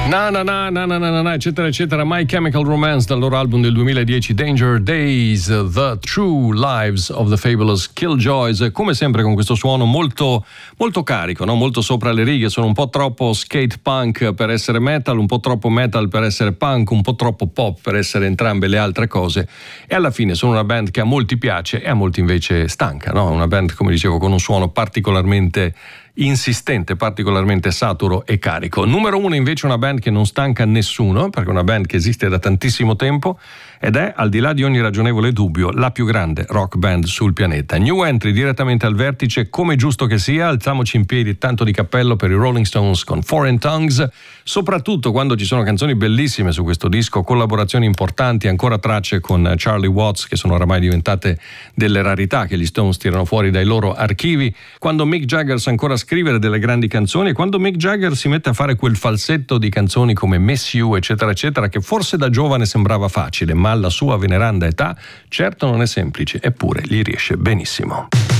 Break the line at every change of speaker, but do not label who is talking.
Eccetera eccetera. My Chemical Romance dal loro album del 2010 Danger Days, The True Lives of the Fabulous Killjoys, come sempre con questo suono molto, molto carico, no? Molto sopra le righe. Sono un po' troppo skate punk per essere metal, un po' troppo metal per essere punk, un po' troppo pop per essere entrambe le altre cose, e alla fine sono una band che a molti piace e a molti invece stanca, no? Una band, come dicevo, con un suono particolarmente insistente, particolarmente saturo e carico. Numero uno invece una band che non stanca nessuno, perché è una band che esiste da tantissimo tempo ed è, al di là di ogni ragionevole dubbio, la più grande rock band sul pianeta. New entry direttamente al vertice, come giusto che sia. Alziamoci in piedi, tanto di cappello per i Rolling Stones con Foreign Tongues, soprattutto quando ci sono canzoni bellissime su questo disco, collaborazioni importanti, ancora tracce con Charlie Watts che sono oramai diventate delle rarità che gli Stones tirano fuori dai loro archivi, quando Mick Jagger sa ancora scrivere delle grandi canzoni, e quando Mick Jagger si mette a fare quel falsetto di canzoni come Miss You eccetera eccetera, che forse da giovane sembrava facile, ma alla sua veneranda età certo non è semplice, eppure gli riesce benissimo.